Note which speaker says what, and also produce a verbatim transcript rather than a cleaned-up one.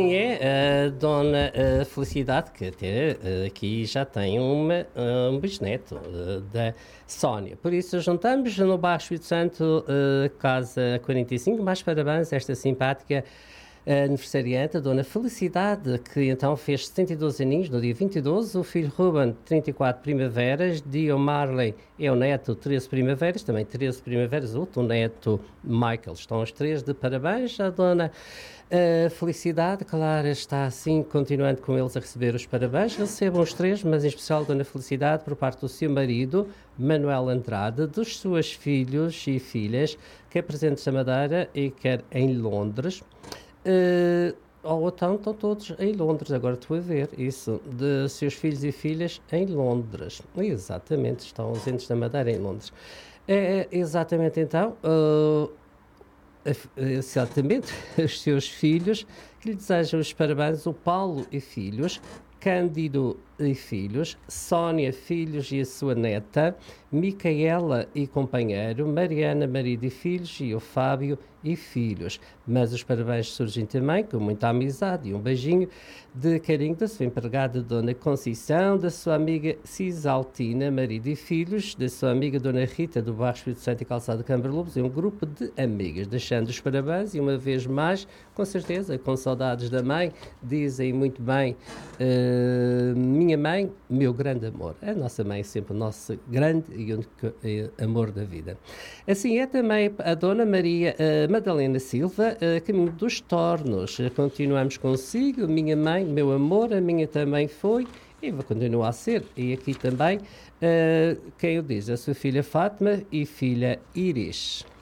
Speaker 1: É a Dona uh, Felicidade, que até uh, aqui já tem uma, uh, um bisneto uh, da Sónia. Por isso, juntamos no Baixo Espírito Santo, uh, Casa quarenta e cinco. Mais parabéns a esta simpática uh, aniversariante, a Dona Felicidade, que então fez setenta e dois aninhos no dia vinte e dois. O filho Ruben, trinta e quatro primaveras. Dio Marley é o neto, treze primaveras. Também treze primaveras. Outro neto, Michael. Estão os três de parabéns. A Dona A Felicidade, claro, está assim, continuando com eles a receber os parabéns. Recebam os três, mas em especial a Dona Felicidade, por parte do seu marido, Manuel Andrade, dos seus filhos e filhas, quer presentes da Madeira e quer em Londres. Uh, ou então estão todos em Londres, agora estou a ver isso, de seus filhos e filhas em Londres. Exatamente, estão ausentes da Madeira em Londres. É, exatamente então... Uh, Exatamente, os seus filhos, que lhe desejam os parabéns, o Paulo e filhos, Cândido e filhos, Sónia, filhos e a sua neta, Micaela e companheiro, Mariana, marido e filhos, e o Fábio e filhos. Mas os parabéns surgem também com muita amizade e um beijinho de carinho da sua empregada Dona Conceição, da sua amiga Cisaltina, marido e filhos, da sua amiga Dona Rita do Baixo Espírito Santo e Calçado Câmara Lobos, e um grupo de amigas, deixando os parabéns e uma vez mais, com certeza, com saudades da mãe, dizem muito bem, uh, minha mãe, meu grande amor. A nossa mãe é sempre o nosso grande e único uh, amor da vida. Assim é também a Dona Maria uh, Madalena Silva, uh, caminho dos Tornos. Uh, continuamos consigo, minha mãe, meu amor, a minha também foi e vai continuar a ser. E aqui também, uh, quem o diz? A sua filha Fátima e filha Iris.